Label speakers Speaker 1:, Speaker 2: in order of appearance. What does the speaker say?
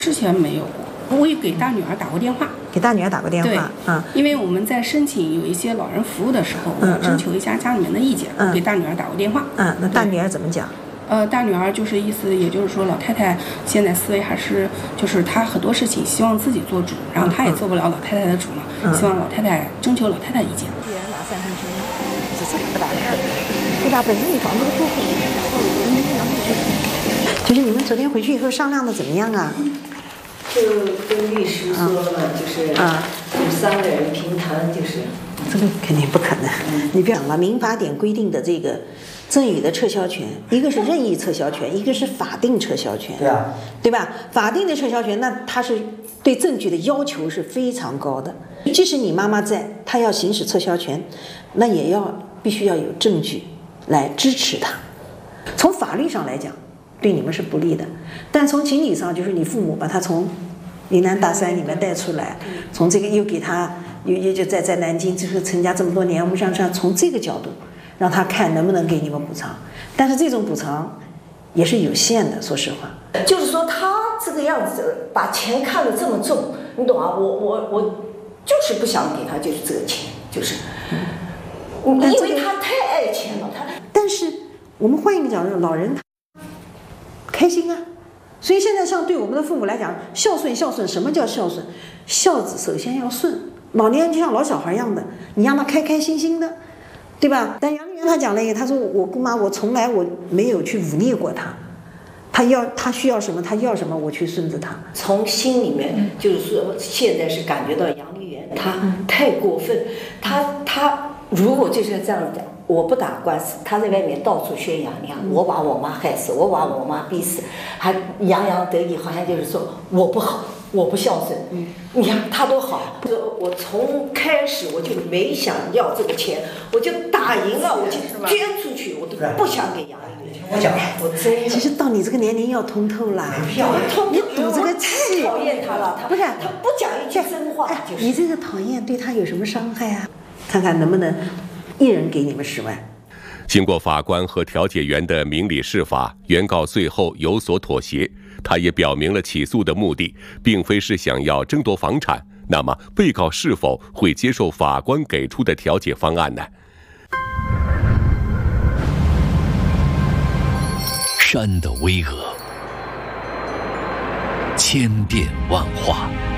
Speaker 1: 之前没有过，我也给大女儿打过电话。
Speaker 2: 给大女儿打过电话啊，
Speaker 1: 因为我们在申请有一些老人服务的时候，我们征求一下家里面的意见，给大女儿打过电话。
Speaker 2: 那大女儿怎么讲？
Speaker 1: 大女儿就是意思，也就是说，老太太现在思维还是，就是她很多事情希望自己做主，然后她也做不了老太太的主嘛，希望老太太征求老太太意见。
Speaker 2: 拿3分之一，这不大，不大，本身你房子都够就是你们昨天回去以后商量的怎么样啊？
Speaker 3: 就跟律师说了，就是3个人平摊，就是
Speaker 2: 这个肯定不可能。你别想了，民法典规定的这个赠与的撤销权，一个是任意撤销权，一个是法定撤销权。
Speaker 4: 对啊，
Speaker 2: 对吧？法定的撤销权，那它是对证据的要求是非常高的。即使你妈妈在，她要行使撤销权，那也必须要有证据来支持她。从法律上来讲，对你们是不利的，但从情理上，就是你父母把他从云南大山里面带出来，从这个又给他又就在南京就是成家这么多年，我们想从这个角度让他看能不能给你们补偿，但是这种补偿也是有限的，说实话。
Speaker 3: 就是说他这个样子把钱看得这么重，你懂啊？我就是不想给他就是这个钱，就是因为他太爱钱了，
Speaker 2: 但是我们换一个角度，老人开心啊，所以现在像对我们的父母来讲，孝顺，什么叫孝顺？孝子首先要顺，老年人就像老小孩一样的，你让他开开心心的，对吧？但杨丽媛他讲了一个，他说我姑妈，我从来没有去忤逆过他，他需要什么，他要什么，我去顺着他。
Speaker 3: 从心里面就是说，现在是感觉到杨丽媛她太过分，她如果就是这样讲。我不打官司，他在外面到处宣扬，你看我把我妈害死，我把我妈逼死，还洋洋得意，好像就是说我不好，我不孝顺。你看他多好，我从开始我就没想要这个钱，我就打赢了，我就捐出去，我都不想给杨丽媛。
Speaker 4: 我讲，
Speaker 3: 我真
Speaker 2: 其实到你这个年龄要通透了，你赌这个气，
Speaker 3: 讨厌他了，他不讲一句真话，就是
Speaker 2: 你这个讨厌对他有什么伤害啊？看看能不能一人给你们10万。
Speaker 5: 经过法官和调解员的明理释法，原告最后有所妥协。他也表明了起诉的目的并非是想要争夺房产。那么，被告是否会接受法官给出的调解方案呢？
Speaker 6: 山的巍峨，千变万化。